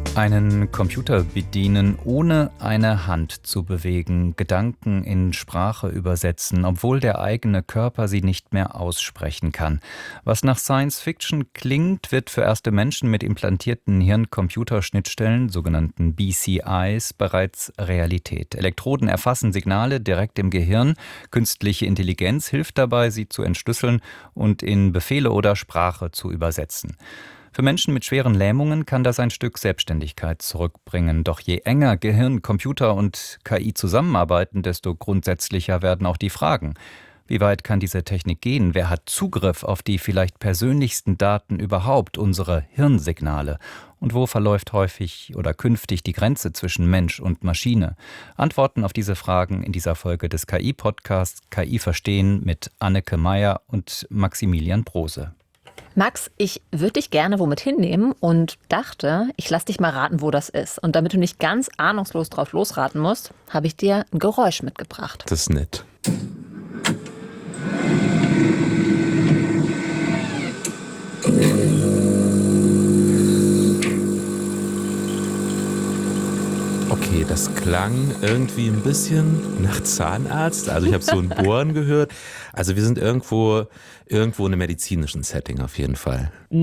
Einen Computer bedienen, ohne eine Hand zu bewegen, Gedanken in Sprache übersetzen, obwohl der eigene Körper sie nicht mehr aussprechen kann. Was nach Science-Fiction klingt, wird für erste Menschen mit implantierten Hirn-Computer-Schnittstellen, sogenannten BCIs, bereits Realität. Elektroden erfassen Signale direkt im Gehirn. Künstliche Intelligenz hilft dabei, sie zu entschlüsseln und in Befehle oder Sprache zu übersetzen. Für Menschen mit schweren Lähmungen kann das ein Stück Selbstständigkeit zurückbringen. Doch je enger Gehirn, Computer und KI zusammenarbeiten, desto grundsätzlicher werden auch die Fragen. Wie weit kann diese Technik gehen? Wer hat Zugriff auf die vielleicht persönlichsten Daten überhaupt, unsere Hirnsignale? Und wo verläuft häufig oder künftig die Grenze zwischen Mensch und Maschine? Antworten auf diese Fragen in dieser Folge des KI-Podcasts KI verstehen mit Anneke Meyer und Maximilian Brose. Max, ich würde dich gerne womit hinnehmen und dachte, ich lass dich mal raten, wo das ist. Und damit du nicht ganz ahnungslos drauf losraten musst, habe ich dir ein Geräusch mitgebracht. Das ist nett. Okay, das klang irgendwie ein bisschen nach Zahnarzt. Also ich habe so ein Bohren gehört. Also wir sind irgendwo in einem medizinischen Setting auf jeden Fall.